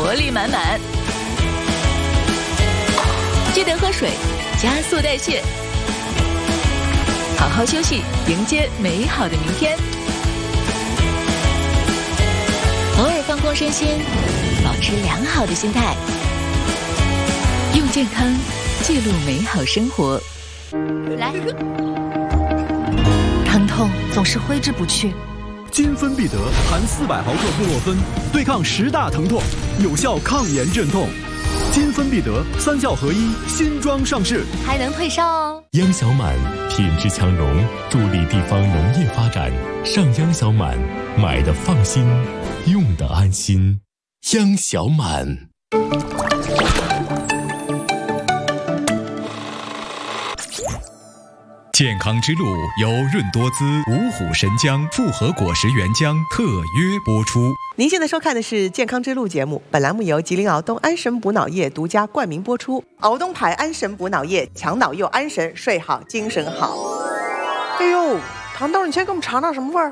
活力满满。记得喝水，加速代谢，好好休息，迎接美好的明天。偶尔放空身心，保持良好的心态，用健康记录美好生活。来， 疼痛总是挥之不去。 金芬必得含400毫克布洛芬，对抗10大疼痛，有效抗炎镇痛。金芬必得3效合一，新装上市， 还能退烧哦。 央小满品质强农，助力地方农业发展。上央小满，买的放心，用的安心。央小满。 健康之路由润多滋、五虎神姜复合果实原浆特约播出。 您现在收看的是《健康之路》节目，本栏目由吉林敖东安神补脑液独家冠名播出。敖东牌安神补脑液，强脑又安神，睡好精神好。哎呦，糖豆，你先给我们尝尝什么味儿？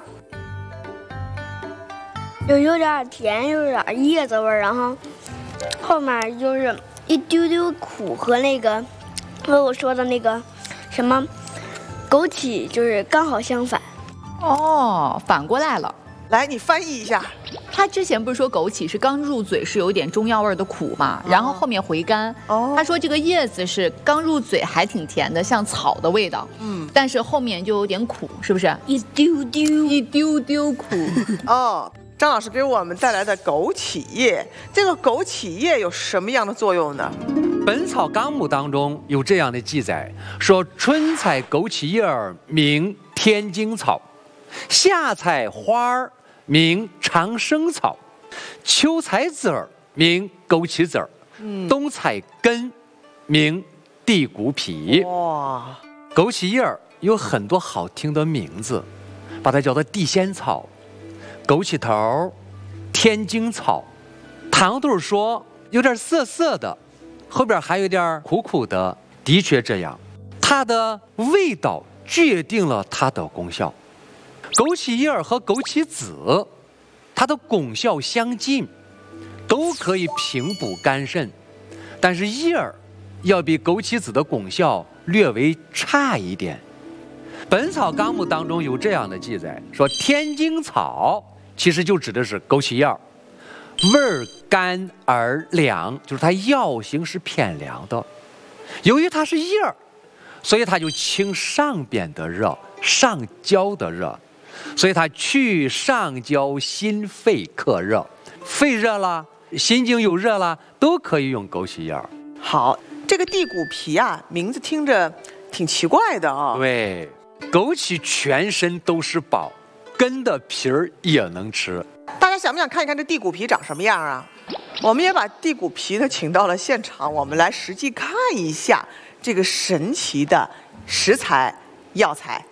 有点甜，有点叶子味儿，然后后面就是一丢丢苦和那个和我说的那个什么枸杞，就是刚好相反。 哦，反过来了。 来，你翻译一下。 他之前不是说枸杞是刚入嘴是有点中药味的苦嘛，然后后面回甘。他说这个叶子是刚入嘴还挺甜的，像草的味道。但是后面就有点苦，是不是？一丢丢苦。 哦，张老师给我们带来的枸杞叶，这个枸杞叶有什么样的作用呢？ 《本草纲目》当中有这样的记载，说春采枸杞叶儿名天荆草，夏采花儿名长生草，秋采籽儿名枸杞籽儿，冬采根名地骨皮。哇，枸杞叶儿有很多好听的名字，把它叫做地仙草、枸杞头、天荆草。糖豆说有点涩涩的，后边还有点苦苦的，的确这样，它的味道决定了它的功效。枸杞叶和枸杞子，它的功效相近，都可以平补肝肾，但是叶儿要比枸杞子的功效略微差一点。《本草纲目》当中有这样的记载，说天荆草其实就指的是枸杞叶儿，味儿甘而凉，就是它药性是偏凉的。由于它是叶儿，所以它就清上边的热，上焦的热，所以它去上焦心肺克热，肺热了，心经有热了，都可以用枸杞叶儿。 好，这个地骨皮啊，名字听着挺奇怪的啊。 对，枸杞全身都是宝，根的皮儿也能吃。 大家想不想看一看这地骨皮长什么样啊？我们也把地骨皮呢请到了现场，我们来实际看一下这个神奇的食材药材。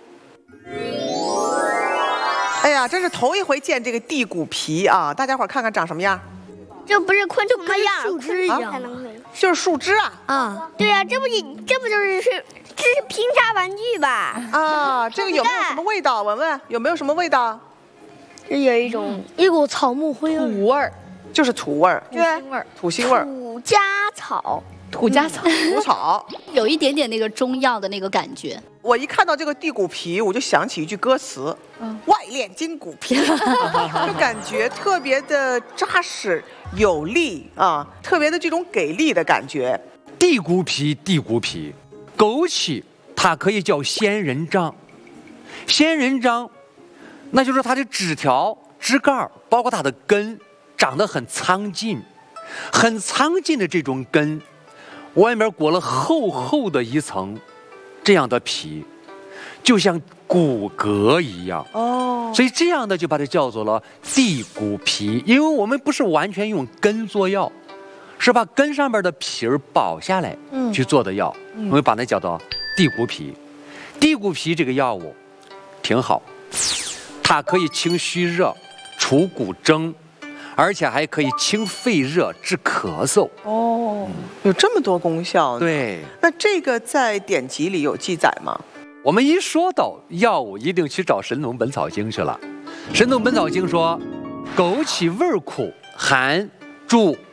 哎呀，真是头一回见这个地骨皮啊！大家伙看看长什么样？ 这不是昆虫的样， 树枝一样才能会。 就是树枝啊！ 啊， 对呀，这不就是这是拼插玩具吧？ 啊，这个有没有什么味道？文文有没有什么味道？ 这有一股草木灰味， 土味儿， 就是土味儿， 对， 土腥味儿， 土家草， 土家草， 土草， 有一点点那个中药的那个感觉。 我一看到这个地骨皮，我就想起一句歌词：外练筋骨皮，就感觉特别的扎实有力啊，特别的这种给力的感觉。 地骨皮，枸杞它可以叫仙人掌，仙人掌，那就是它的枝条、枝干，包括它的根，长得很苍劲，很苍劲的这种根，外面裹了厚厚的一层这样的皮，就像骨骼一样。所以这样的就把它叫做了地骨皮。因为我们不是完全用根做药，是把根上面的皮儿剥下来去做的药，我们把它叫做地骨皮。地骨皮这个药物挺好，它可以清虚热、除骨蒸，而且还可以清肺热、治咳嗽。 有这么多功效呢？ 对。 那这个在典籍里有记载吗？ 我们一说到药物，一定去找《神农本草经》去了。《神农本草经》说，枸杞味苦，寒，助